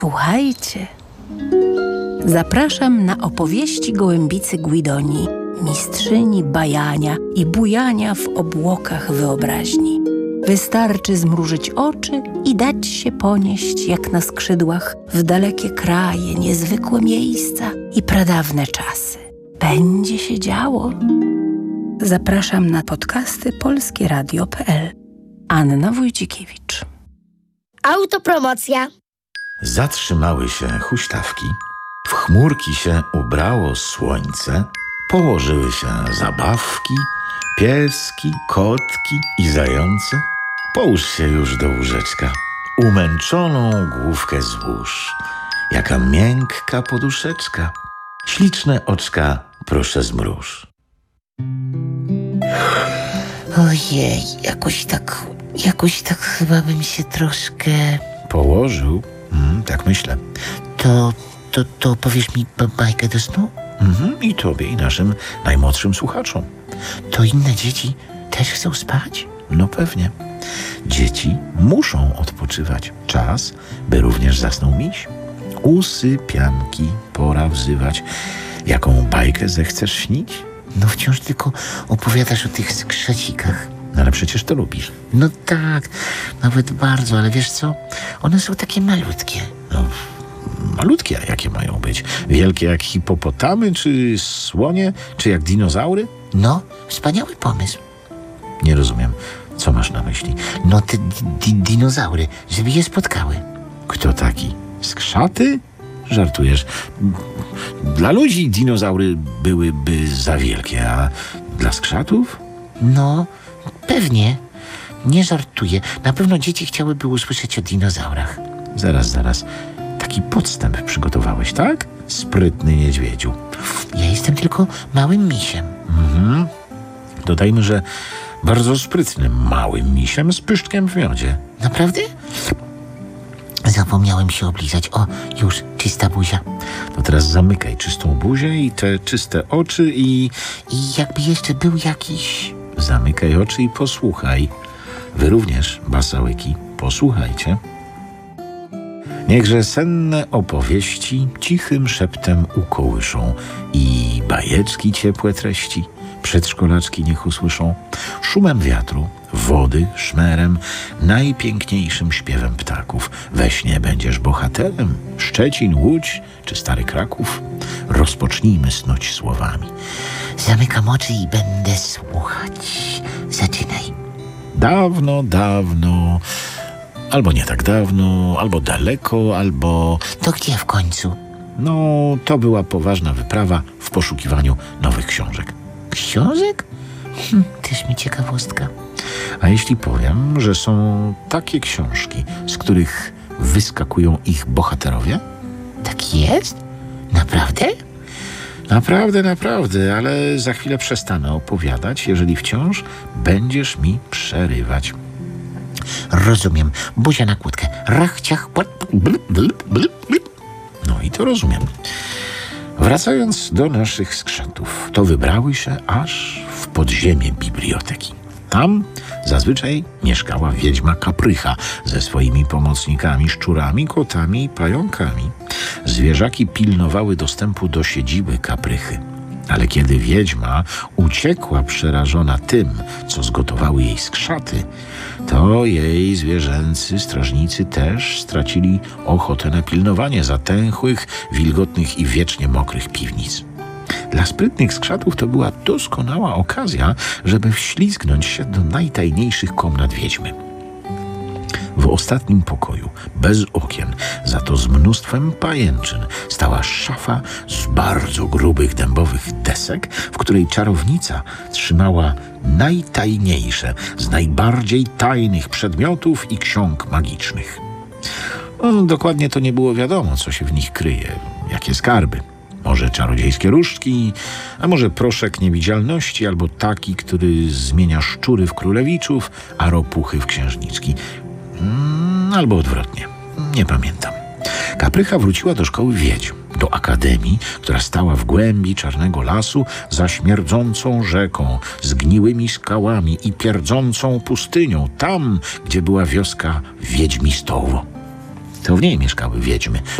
Słuchajcie. Zapraszam na opowieści gołębicy Guidoni, mistrzyni bajania i bujania w obłokach wyobraźni. Wystarczy zmrużyć oczy i dać się ponieść jak na skrzydłach w dalekie kraje, niezwykłe miejsca i pradawne czasy. Będzie się działo. Zapraszam na podcasty polskieradio.pl. Anna Wójcikiewicz. Autopromocja. Zatrzymały się huśtawki, w chmurki się ubrało słońce, położyły się zabawki, pieski, kotki i zające. Połóż się już do łóżeczka, umęczoną główkę złóż. Jaka miękka poduszeczka, śliczne oczka proszę zmruż. Ojej, jakoś tak chyba bym się troszkę... Położył? Tak myślę. To powiesz mi bajkę do snu? I tobie, i naszym najmłodszym słuchaczom. To inne dzieci też chcą spać? No pewnie. Dzieci muszą odpoczywać. Czas, by również zasnął miś. Usypianki, pora wzywać. Jaką bajkę zechcesz śnić? No wciąż tylko opowiadasz o tych skrzecikach. No ale przecież to lubisz. No tak, nawet bardzo, ale wiesz co? One są takie malutkie. No, malutkie, a jakie mają być? Wielkie jak hipopotamy, czy słonie, czy jak dinozaury? No, wspaniały pomysł. Nie rozumiem. Co masz na myśli? No te dinozaury, żeby je spotkały. Kto taki? Skrzaty? Żartujesz. Dla ludzi dinozaury byłyby za wielkie, a dla skrzatów? No, pewnie. Nie żartuję. Na pewno dzieci chciałyby usłyszeć o dinozaurach. Zaraz. Taki podstęp przygotowałeś, tak? Sprytny niedźwiedziu. Ja jestem tylko małym misiem. Dodajmy, że bardzo sprytnym małym misiem z pyszczkiem w miodzie. Naprawdę? Zapomniałem się oblizać. O, już, czysta buzia. To teraz zamykaj czystą buzię i te czyste oczy I jakby jeszcze był jakiś... Zamykaj oczy i posłuchaj. Wy również, basałyki, posłuchajcie. Niechże senne opowieści cichym szeptem ukołyszą i bajeczki ciepłe treści przedszkolaczki niech usłyszą. Szumem wiatru, wody, szmerem, najpiękniejszym śpiewem ptaków. We śnie będziesz bohaterem, Szczecin, Łódź czy Stary Kraków. Rozpocznijmy snuć słowami. Zamykam oczy i będę słuchać. Zaczynaj. Dawno, albo nie tak dawno, albo daleko, albo... To gdzie w końcu? No, to była poważna wyprawa w poszukiwaniu nowych książek. Książek? Też mi ciekawostka. A jeśli powiem, że są takie książki, z których wyskakują ich bohaterowie? Tak jest? Naprawdę? Naprawdę, ale za chwilę przestanę opowiadać, jeżeli wciąż będziesz mi przerywać. Rozumiem. Buzia na kłódkę. Rach, ciach, No i to rozumiem. Wracając do naszych skrzatów, to wybrały się aż w podziemie biblioteki. Tam zazwyczaj mieszkała wiedźma Kaprycha ze swoimi pomocnikami, szczurami, kotami i pająkami. Zwierzaki pilnowały dostępu do siedziby Kaprychy. Ale kiedy wiedźma uciekła przerażona tym, co zgotowały jej skrzaty, to jej zwierzęcy strażnicy też stracili ochotę na pilnowanie zatęchłych, wilgotnych i wiecznie mokrych piwnic. Dla sprytnych skrzatów to była doskonała okazja, żeby wślizgnąć się do najtajniejszych komnat wiedźmy. W ostatnim pokoju, bez okien, za to z mnóstwem pajęczyn, stała szafa z bardzo grubych dębowych desek, w której czarownica trzymała najtajniejsze z najbardziej tajnych przedmiotów i ksiąg magicznych. Dokładnie to nie było wiadomo, co się w nich kryje, jakie skarby. Może czarodziejskie różdżki, a może proszek niewidzialności, albo taki, który zmienia szczury w królewiczów, a ropuchy w księżniczki. Albo odwrotnie. Nie pamiętam. Kaprycha wróciła do szkoły wiedźm, do akademii, która stała w głębi czarnego lasu za śmierdzącą rzeką, zgniłymi skałami i pierdzącą pustynią, tam, gdzie była wioska Wiedźmistowo. To w niej mieszkały wiedźmy.